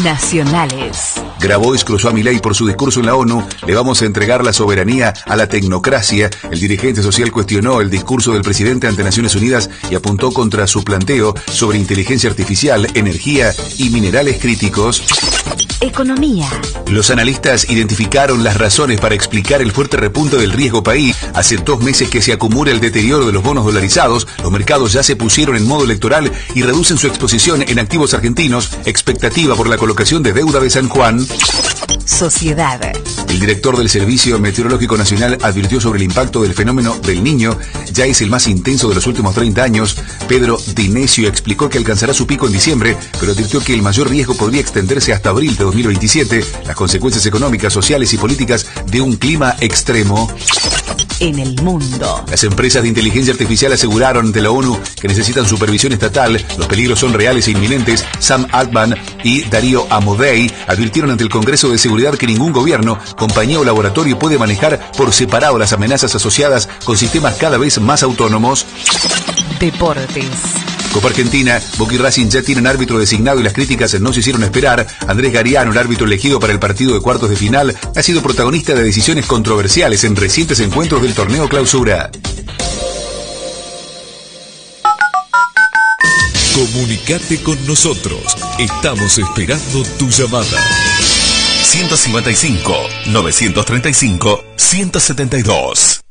Nacionales. Grabois cruzó a Milei por su discurso en la ONU. Le vamos a entregar la soberanía a la tecnocracia. El dirigente social cuestionó el discurso del presidente ante Naciones Unidas y apuntó contra su planteo sobre inteligencia artificial, energía y minerales críticos. Economía. Los analistas identificaron las razones para explicar el fuerte repunte del riesgo país. Hace 2 meses que se acumula el deterioro de los bonos dolarizados. Los mercados ya se pusieron en modo electoral y reducen su exposición en activos argentinos. Expectativa por la colocación de deuda de San Juan. Sociedad. El director del Servicio Meteorológico Nacional advirtió sobre el impacto del fenómeno del Niño. Ya es el más intenso de los últimos 30 años. Pedro Dinesio explicó que alcanzará su pico en diciembre, pero advirtió que el mayor riesgo podría extenderse hasta abril de 2027. Las consecuencias económicas, sociales y políticas de un clima extremo. En el mundo. Las empresas de inteligencia artificial aseguraron ante la ONU que necesitan supervisión estatal. Los peligros son reales e inminentes. Sam Altman y Darío Amodei advirtieron ante el Congreso de Seguridad que ningún gobierno, compañía o laboratorio puede manejar por separado las amenazas asociadas con sistemas cada vez más autónomos. Deportes. Copa Argentina, Boca y Racing ya tienen árbitro designado y las críticas no se hicieron esperar. Andrés Gariano, el árbitro elegido para el partido de cuartos de final, ha sido protagonista de decisiones controversiales en recientes encuentros del torneo Clausura. Comunicate con nosotros. Estamos esperando tu llamada. 155 935 172.